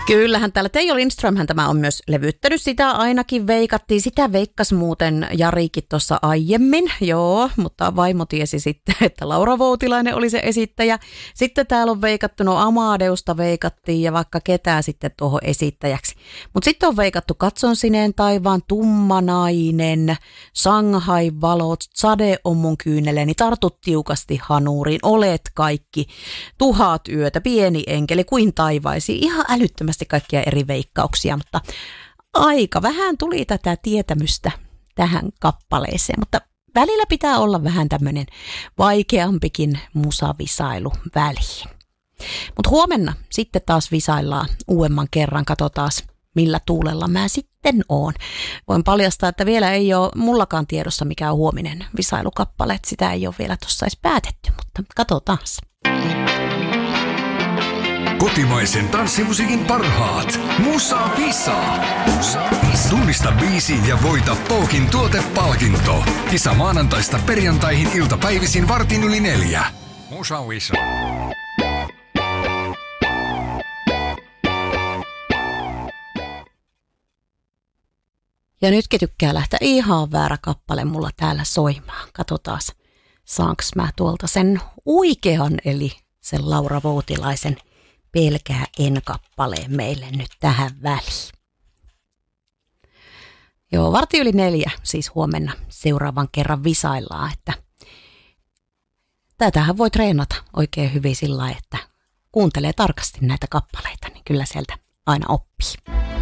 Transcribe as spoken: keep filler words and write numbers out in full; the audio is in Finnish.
Kyllähän täällä Teijo Lindströmhän tämä on myös levyttänyt, sitä ainakin veikattiin. Sitä veikkasi muuten Jarikin tuossa aiemmin, joo, mutta vaimo tiesi sitten, että Laura Voutilainen oli se esittäjä. Sitten täällä on veikattu, no Amadeusta veikattiin ja vaikka ketään sitten tuohon esittäjäksi. Mutta sitten on veikattu Katson sineen taivaan, Tumma nainen, Shanghai-valot, Sade on mun kyyneleeni, Tartut tiukasti hanuuriin, Olet kaikki, Tuhat yötä, Pieni enkeli, Kuin taivaisi, ihan älyttömästi kaikkia eri veikkauksia, mutta aika vähän tuli tätä tietämystä tähän kappaleeseen, mutta välillä pitää olla vähän tämmöinen vaikeampikin musavisailu väliin. Mutta huomenna sitten taas visaillaan uudemman kerran, katsotaan millä tuulella mä sitten oon. Voin paljastaa, että vielä ei ole mullakaan tiedossa mikä on huominen visailukappale, että sitä ei ole vielä tuossa edes päätetty, mutta katsotaan. Kotimaisen tanssimusiikin parhaat. Musa Visa. Tunnista biisi ja voita Pookin tuotepalkinto. Kisa maanantaista perjantaihin iltapäivisin vartin yli neljä. Musa Visa. Ja nytkin tykkää lähteä ihan väärä kappale mulla täällä soimaan. Katsotaan, saanks mä tuolta sen oikean, eli sen Laura Voutilaisen Pelkää en -kappaleen meille nyt tähän väliin. Joo, varti yli neljä siis huomenna seuraavan kerran visaillaan, että tätähän voi treenata oikein hyvin sillä lailla, että kuuntelee tarkasti näitä kappaleita, niin kyllä sieltä aina oppii.